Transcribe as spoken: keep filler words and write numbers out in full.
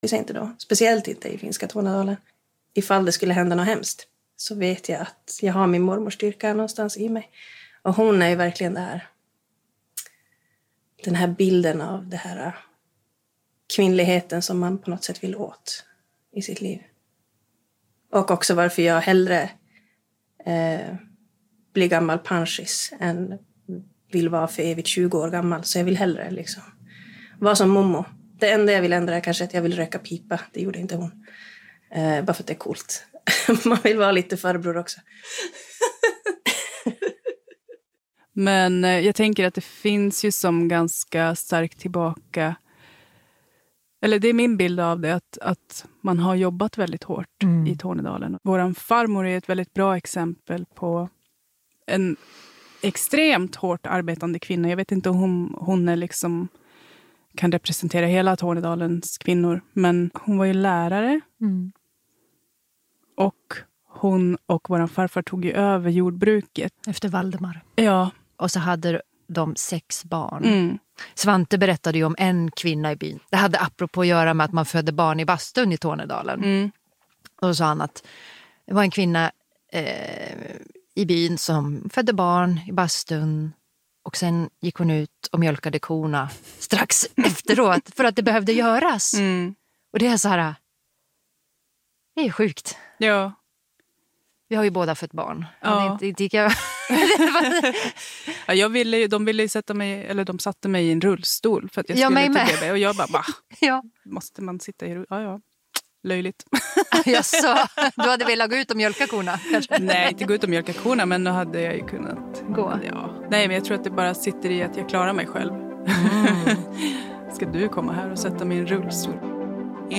Vi säger inte då, speciellt inte i finska Tornedalen. Ifall det skulle hända något hemskt så vet jag att jag har min mormors styrka någonstans i mig. Och hon är ju verkligen där. Den här bilden av det här kvinnligheten som man på något sätt vill åt i sitt liv. Och också varför jag hellre eh, blir gammal panschis än vill vara för evigt tjugo år gammal. Så jag vill hellre liksom vara som Momo. Det enda jag vill ändra är kanske att jag vill röka pipa. Det gjorde inte hon. Eh, bara för att det är coolt. Man vill vara lite farbror också. Men eh, jag tänker att det finns ju som ganska starkt tillbaka. Eller det är min bild av det. Att, att man har jobbat väldigt hårt mm. i Tornedalen. Våran farmor är ett väldigt bra exempel på en extremt hårt arbetande kvinna. Jag vet inte om hon, hon är liksom... kan representera hela Tornedalens kvinnor. Men hon var ju lärare. Mm. Och hon och våran farfar tog ju över jordbruket. Efter Valdemar. Ja. Och så hade de sex barn. Mm. Svante berättade ju om en kvinna i byn. Det hade apropå att göra med att man födde barn i bastun i Tornedalen. Mm. Och då sa han att det var en kvinna eh, i byn som födde barn i bastun. Och sen gick hon ut och mjölkade korna strax efteråt. För att det behövde göras. Mm. Och det är så här... Det är sjukt. Ja. Vi har ju båda fött barn. Ja. Det, det, det, ja, jag ville, de ville sätta mig, eller de satte mig i en rullstol för att jag ja, skulle till B B. Och jag bara, va? Ja. Måste man sitta i rullstol? Ja, ja. Löjligt. Jag sa, du hade velat gå ut och mjölka korna kanske? Nej, inte gå ut och mjölka korna, men då hade jag ju kunnat gå. Ja. Nej, men jag tror att det bara sitter i att jag klarar mig själv. Mm. Ska du komma här och sätta mig i en rullstol?